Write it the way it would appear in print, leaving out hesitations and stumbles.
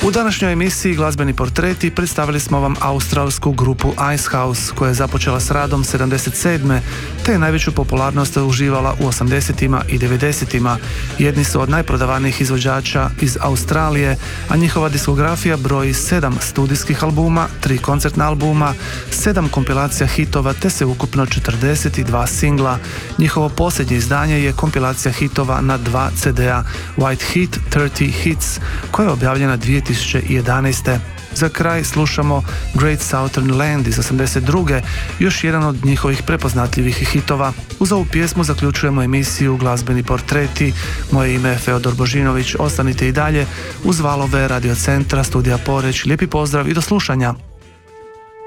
U današnjoj emisiji Glazbeni portreti predstavili smo vam australsku grupu Icehouse koja je započela s radom 77. te je najveću popularnost uživala u 80. i 90. Jedni su od najprodavanijih izvođača iz Australije, a njihova diskografija broji 7 studijskih albuma, 3 koncertna albuma, 7 kompilacija hitova te se ukupno 42 singla. Njihovo posljednje izdanje je kompilacija hitova na 2 CD-a White Heat 30 Hits koja je objavljena 2011. Za kraj slušamo Great Southern Land iz 82. još jedan od njihovih prepoznatljivih hitova. Uz ovu pjesmu zaključujemo emisiju Glazbeni portreti. Moje ime je Feodor Božinović. Ostanite i dalje uz valove Radio Centra Studija Poreć. Lijepi pozdrav i do slušanja.